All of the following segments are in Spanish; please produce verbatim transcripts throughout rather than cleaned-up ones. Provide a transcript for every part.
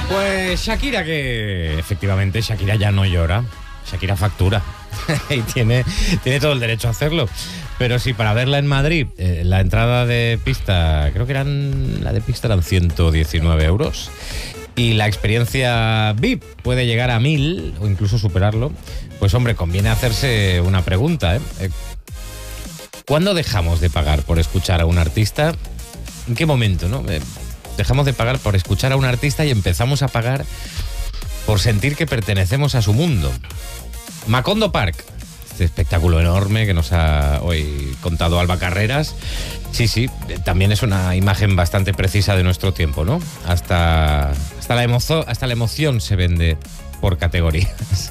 Pues Shakira, que efectivamente Shakira ya no llora, Shakira factura y tiene, tiene todo el derecho a hacerlo. Pero sí, para verla en Madrid, eh, la entrada de pista, creo que eran la de pista eran ciento diecinueve euros. Y la experiencia V I P puede llegar a mil o incluso superarlo. Pues hombre, conviene hacerse una pregunta, ¿eh? Eh, ¿Cuándo dejamos de pagar por escuchar a un artista? ¿En qué momento, no? Eh, dejamos de pagar por escuchar a un artista y empezamos a pagar por sentir que pertenecemos a su mundo. Macondo Park, este espectáculo enorme que nos ha hoy contado Alba Carreras. Sí, sí, también es una imagen bastante precisa de nuestro tiempo, ¿no? Hasta, hasta, la, emozo, hasta la emoción se vende por categorías.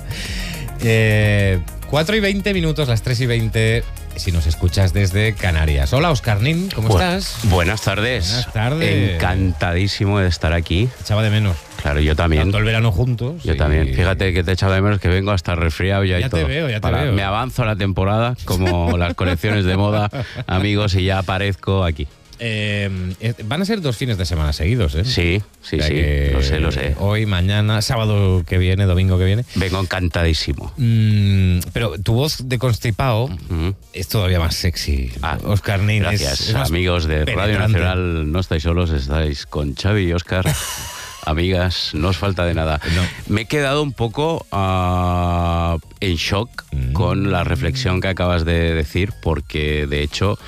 Eh, cuatro y veinte minutos, las tres y veinte, si nos escuchas desde Canarias. Hola, Óscar Nin, ¿cómo Bu estás? Buenas tardes. Buenas tardes. Encantadísimo de estar aquí. Echaba de menos. Claro, yo también. Tanto el verano juntos. Yo y... también. Fíjate que te he echado de menos, que vengo hasta resfriado ya, ya y todo. Ya te veo, ya te Para, veo. Me avanzo a la temporada, como las colecciones de moda, amigos, y ya aparezco aquí. Eh, van a ser dos fines de semana seguidos, ¿eh? Sí, sí, sí, lo sé, lo sé. Hoy, mañana, sábado que viene, domingo que viene. Vengo encantadísimo. Mm, pero tu voz de constipado uh-huh. es todavía más sexy, ah, Óscar Nin. Gracias, es, es amigos de penetrante. Radio Nacional. No estáis solos, estáis con Xavi y Óscar. Amigas, no os falta de nada. No. Me he quedado un poco uh, en shock mm. con la reflexión que acabas de decir, porque de hecho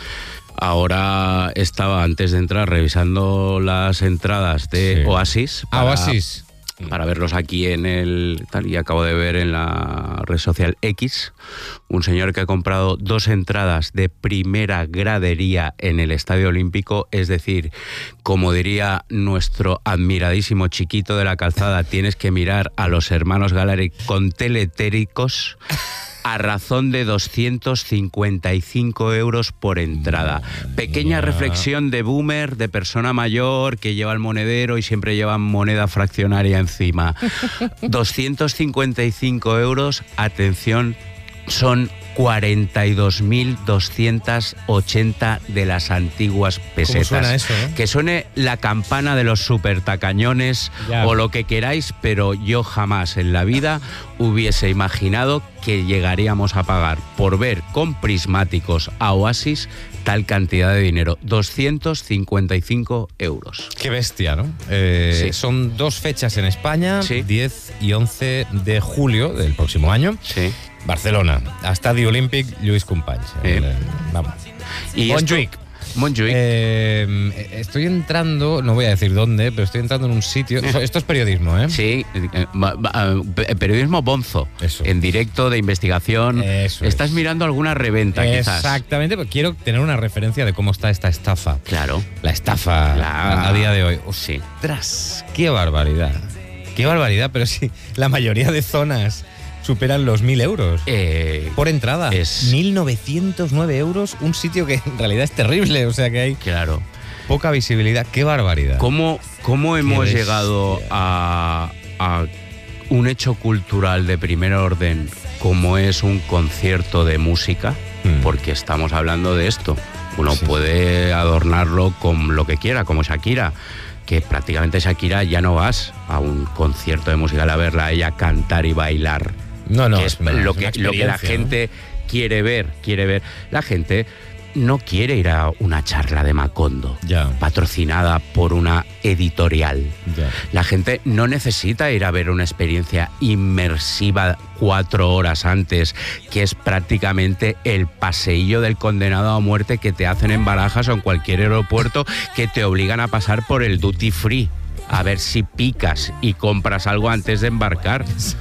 ahora estaba, antes de entrar, revisando las entradas de sí. Oasis. Para, ah, Oasis. Para verlos aquí en el tal, y acabo de ver en la red social X un señor que ha comprado dos entradas de primera gradería en el Estadio Olímpico, es decir, como diría nuestro admiradísimo Chiquito de la Calzada, tienes que mirar a los hermanos Galari con teletéricos a razón de doscientos cincuenta y cinco euros por entrada. Pequeña reflexión de boomer, de persona mayor que lleva el monedero y siempre lleva moneda fraccionaria encima. doscientos cincuenta y cinco euros, atención, son cuarenta y dos mil doscientos ochenta de las antiguas pesetas. ¿Cómo suena eso, eh? Que suene la campana de los supertacañones ya. O lo que queráis, pero yo jamás en la vida hubiese imaginado que llegaríamos a pagar por ver con prismáticos a Oasis tal cantidad de dinero. doscientos cincuenta y cinco euros. Qué bestia, ¿no? Eh, sí. Son dos fechas en España, sí. diez y once de julio del próximo año. Sí. Barcelona, Estadio Olímpic, Lluís Companys. Eh. Vamos. Y Montjuïc. Montjuïc. Eh, estoy entrando, no voy a decir dónde, pero estoy entrando en un sitio. Esto es periodismo, ¿eh? Sí, periodismo bonzo. Eso. En directo, de investigación. Eso Estás es. mirando alguna reventa, quizás. Exactamente, porque quiero tener una referencia de cómo está esta estafa. Claro. La estafa La... a, a día de hoy. Sí. ¡Ostras! ¡Qué barbaridad! ¡Qué barbaridad! Pero sí, la mayoría de zonas superan los mil euros eh, por entrada. Es... mil novecientos nueve euros, un sitio que en realidad es terrible, o sea que hay claro. poca visibilidad. ¡Qué barbaridad! ¿Cómo, cómo hemos bestia. llegado a, a un hecho cultural de primer orden como es un concierto de música? Hmm. Porque estamos hablando de esto. Uno sí. puede adornarlo con lo que quiera, como Shakira, que prácticamente Shakira ya no vas a un concierto de música a verla a ella cantar y bailar. No, no, que es, es, una, lo, es que, lo que la gente ¿no? quiere ver, quiere ver. La gente no quiere ir a una charla de Macondo, ya. patrocinada por una editorial. Ya. La gente no necesita ir a ver una experiencia inmersiva cuatro horas antes, que es prácticamente el paseillo del condenado a muerte que te hacen en Barajas o en cualquier aeropuerto, que te obligan a pasar por el duty free a ver si picas y compras algo antes de embarcar.